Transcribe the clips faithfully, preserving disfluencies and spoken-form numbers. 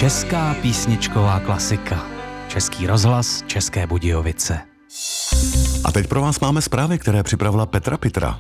Česká písničková klasika. Český rozhlas, České Budějovice. A teď pro vás máme zprávy, které připravila Petra Pitra.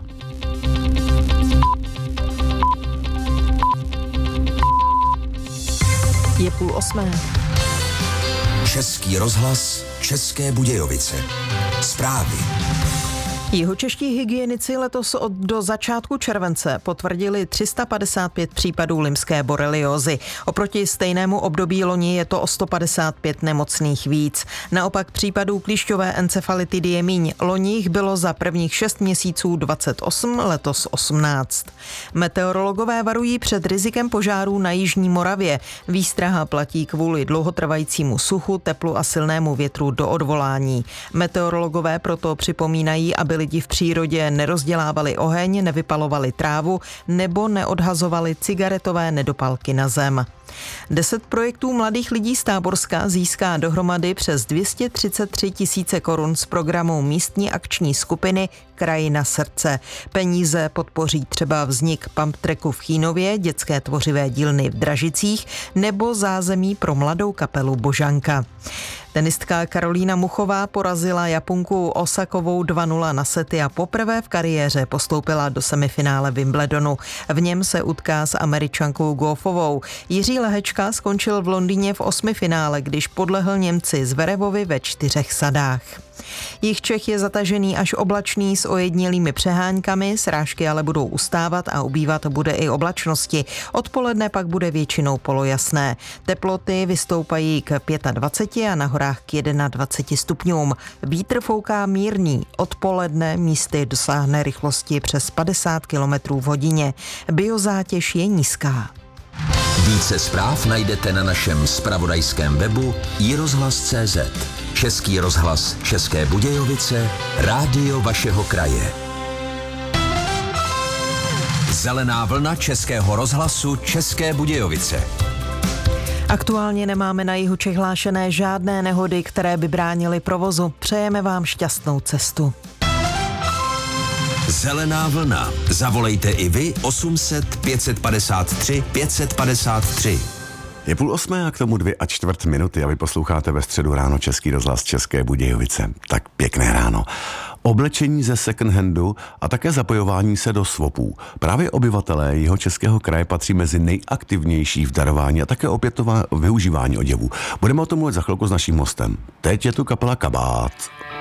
Je půl osmé. Český rozhlas, České Budějovice. Zprávy. Jihočeští hygienici letos od do začátku července potvrdili tři sta padesát pět případů limské boreliózy. Oproti stejnému období loni je to o sto padesát pět nemocných víc. Naopak případů klíšťové encefalitidy je míň. Loni jich bylo za prvních šest měsíců dvacet osm, letos osmnáct. Meteorologové varují před rizikem požárů na jižní Moravě. Výstraha platí kvůli dlouhotrvajícímu suchu, teplu a silnému větru do odvolání. Meteorologové proto připomínají, aby lidi v přírodě nerozdělávali oheň, nevypalovali trávu nebo neodhazovali cigaretové nedopalky na zem. Deset projektů mladých lidí z Táborska získá dohromady přes dvě stě třicet tři tisíce korun z programu místní akční skupiny Krajina srdce. Peníze podpoří třeba vznik pump tracku v Chínově, dětské tvořivé dílny v Dražicích nebo zázemí pro mladou kapelu Božanka. Tenistka Karolína Muchová porazila Japonku Osakovou dva nula na sety a poprvé v kariéře postoupila do semifinále Wimbledonu. V něm se utká s Američankou Goffovou. Jiří Lehečka skončil v Londýně v osmifinále, když podlehl Němci Zverevovi ve čtyřech sadách. Jih Čech je zatažený až oblačný s ojednělými přeháňkami, srážky ale budou ustávat a ubývat bude i oblačnosti. Odpoledne pak bude většinou polojasné. Teploty vystoupají k dvaceti pěti a na horách k dvaceti jednomu stupňům. Vítr fouká mírný, odpoledne místy dosáhne rychlosti přes padesát kilometrů v hodině. Biozátěž je nízká. Více zpráv najdete na našem zpravodajském webu i rozhlas tečka cé zet. Český rozhlas České Budějovice, rádio vašeho kraje. Zelená vlna Českého rozhlasu České Budějovice. Aktuálně nemáme na jihu Čech hlášené žádné nehody, které by bránily provozu. Přejeme vám šťastnou cestu. Zelená vlna. Zavolejte i vy osm set pět padesát tři pět padesát tři. Je půl osmé a k tomu dvě a čtvrt minuty a vy posloucháte ve středu ráno Český rozhlas České Budějovice. Tak pěkné ráno. Oblečení ze second handu a také zapojování se do swapů. Právě obyvatelé Jihočeského kraje patří mezi nejaktivnější v darování a také opětová využívání oděvů. Budeme o tom mluvit za chvilku s naším hostem. Teď je tu kapela Kabát.